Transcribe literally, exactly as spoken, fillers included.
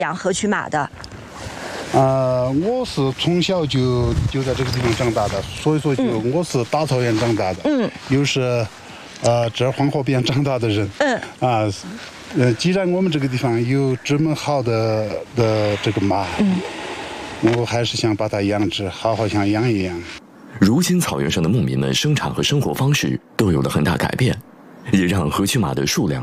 养河曲马的？ 呃，我是从小就就在这个地方长大的，所以说就我是大草原长大的，嗯，又是呃这儿黄河边长大的人，嗯，啊，呃，既然我们这个地方有这么好的的这个马，嗯，我还是想把它养殖，好好想养一养。 如今草原上的牧民们生产和生活方式都有了很大改变，也让河曲马的数量